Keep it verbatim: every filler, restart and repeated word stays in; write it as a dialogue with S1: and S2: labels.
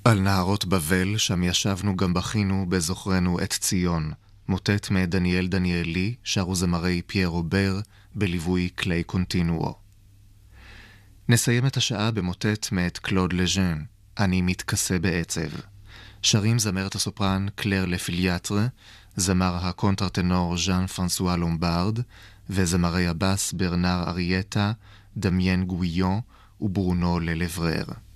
S1: על נהרות בבל, שם ישבנו גם בכינו בזוכרנו את ציון. מוטט מדניאל דניאלי, שרו זמרי פייר רובר, בליווי קליי קונטינואו. נסיים את השעה במוטט מאת קלוד לג'ן, אני מתכסה בעצב. שרים זמרת הסופרן קלר לפיליאטרה, זמר הקונטרטנור ז'אן פרנסואה לומברד, וזמרי הבאס ברנר ארייטה, דמיין גוויון וברונו ללברר.